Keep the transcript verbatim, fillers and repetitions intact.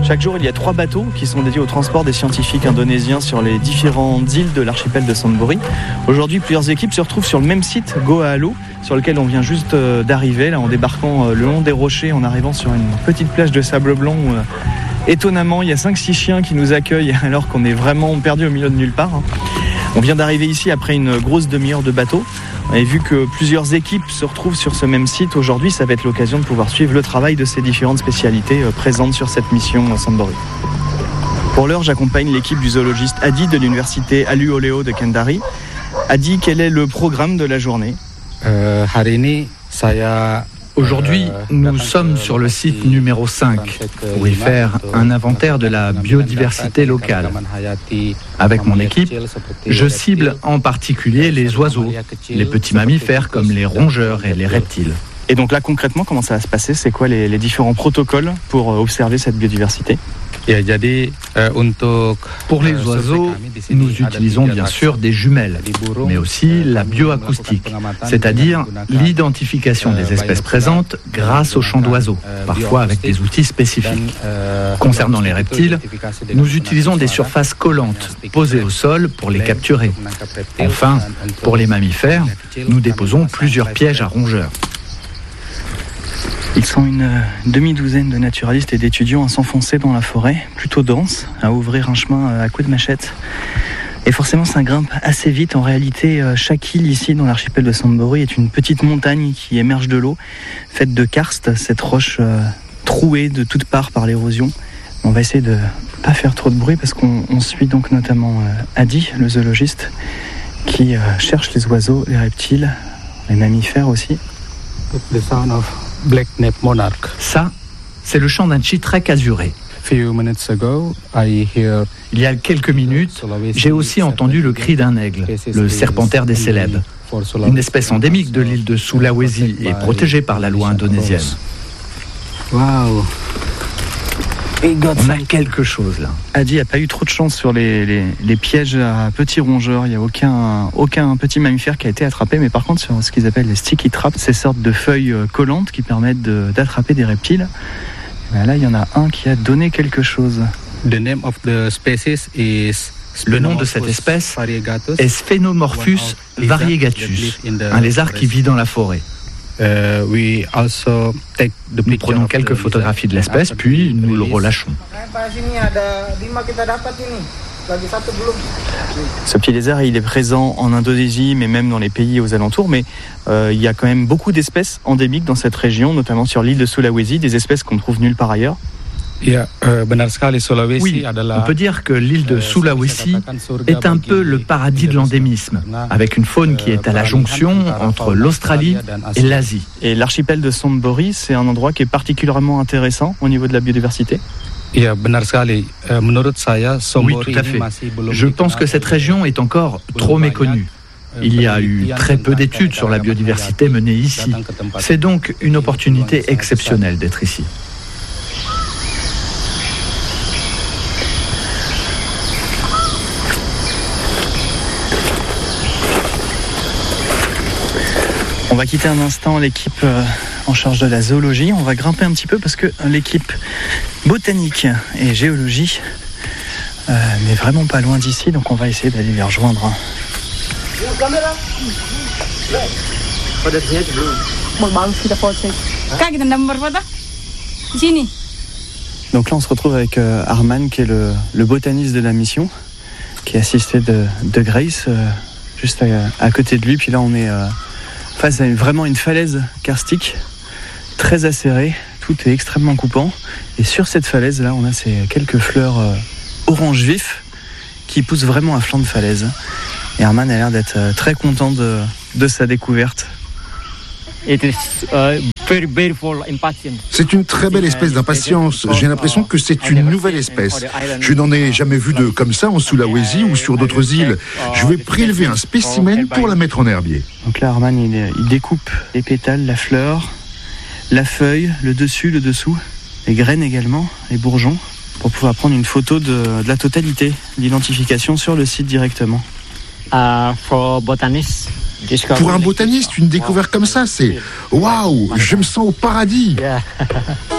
Chaque jour, il y a trois bateaux qui sont dédiés au transport des scientifiques indonésiens sur les différentes îles de l'archipel de Sonbori. Aujourd'hui, plusieurs équipes se retrouvent sur le même site, Goa Alo, sur lequel on vient juste d'arriver, là, en débarquant le long des rochers, en arrivant sur une petite plage de sable blanc où, euh, étonnamment, il y a cinq six chiens qui nous accueillent alors qu'on est vraiment perdu au milieu de nulle part. On vient d'arriver ici après une grosse demi-heure de bateau. Et vu que plusieurs équipes se retrouvent sur ce même site aujourd'hui, ça va être l'occasion de pouvoir suivre le travail de ces différentes spécialités présentes sur cette mission à Sonbori. Pour l'heure, j'accompagne l'équipe du zoologiste Adi de l'université Alu Oleo de Kendari. Adi, quel est le programme de la journée ? euh, Harini, saya... Aujourd'hui, nous sommes sur le site numéro cinq pour y faire un inventaire de la biodiversité locale. Avec mon équipe, je cible en particulier les oiseaux, les petits mammifères comme les rongeurs et les reptiles. Et donc là, concrètement, comment ça va se passer ? C'est quoi les, les différents protocoles pour observer cette biodiversité ? Pour les oiseaux, nous utilisons bien sûr des jumelles, mais aussi la bioacoustique, c'est-à-dire l'identification des espèces présentes grâce au chant d'oiseaux, parfois avec des outils spécifiques. Concernant les reptiles, nous utilisons des surfaces collantes posées au sol pour les capturer. Enfin, pour les mammifères, nous déposons plusieurs pièges à rongeurs. Ils sont une demi-douzaine de naturalistes et d'étudiants à s'enfoncer dans la forêt, plutôt dense, à ouvrir un chemin à coups de machette. Et forcément, ça grimpe assez vite. En réalité, chaque île ici, dans l'archipel de Sonbori, est une petite montagne qui émerge de l'eau, faite de karst, cette roche euh, trouée de toutes parts par l'érosion. On va essayer de ne pas faire trop de bruit parce qu'on on suit donc notamment euh, Adi, le zoologiste, qui euh, cherche les oiseaux, les reptiles, les mammifères aussi. Ça, c'est le chant d'un chitrek azuré. Il y a quelques minutes, j'ai aussi entendu le cri d'un aigle, le serpentaire des Célèbes, une espèce endémique de l'île de Sulawesi et protégée par la loi indonésienne. Waouh! On a quelque chose là. Adi n'a pas eu trop de chance sur les, les, les pièges à petits rongeurs. Il n'y a aucun, aucun petit mammifère qui a été attrapé, mais par contre sur ce qu'ils appellent les sticky traps, ces sortes de feuilles collantes qui permettent de, d'attraper des reptiles. Ben là, il y en a un qui a donné quelque chose. The name of the species is... Le nom de cette espèce est Sphenomorphus variegatus, un lézard qui vit dans la forêt. Uh, we also take the nous prenons quelques photographies de l'espèce, puis nous le relâchons. Ce petit lézard, il est présent en Indonésie, mais même dans les pays aux alentours. Mais euh, il y a quand même beaucoup d'espèces endémiques dans cette région, notamment sur l'île de Sulawesi, des espèces qu'on ne trouve nulle part ailleurs. Oui, on peut dire que l'île de Sulawesi est un peu le paradis de l'endémisme, avec une faune qui est à la jonction entre l'Australie et l'Asie. Et l'archipel de Sonbori, c'est un endroit qui est particulièrement intéressant au niveau de la biodiversité. Oui, tout à fait. Je pense que cette région est encore trop méconnue. Il y a eu très peu d'études sur la biodiversité menées ici. C'est donc une opportunité exceptionnelle d'être ici. On va quitter un instant l'équipe en charge de la zoologie. On va grimper un petit peu parce que l'équipe botanique et géologie euh, n'est vraiment pas loin d'ici. Donc on va essayer d'aller les rejoindre. Donc là on se retrouve avec euh, Arman qui est le, le botaniste de la mission, qui est assisté de, de Grace euh, juste à, à côté de lui. Puis là on est... Euh, face à une, vraiment une falaise karstique très acérée, tout est extrêmement coupant et sur cette falaise là on a ces quelques fleurs euh, orange vif qui poussent vraiment à flanc de falaise et Arman a l'air d'être euh, très content de, de sa découverte. C'est une très belle espèce d'impatience. J'ai l'impression que c'est une nouvelle espèce. Je n'en ai jamais vu de comme ça en Sulawesi ou sur d'autres îles. Je vais prélever un spécimen pour la mettre en herbier. Donc là, Arman, il, il découpe les pétales, la fleur, la feuille, le dessus, le dessous, les graines également, les bourgeons, pour pouvoir prendre une photo de, de la totalité, l'identification sur le site directement. Uh, for botanists. Pour un botaniste, une découverte comme ça, c'est waouh, je me sens au paradis. Yeah.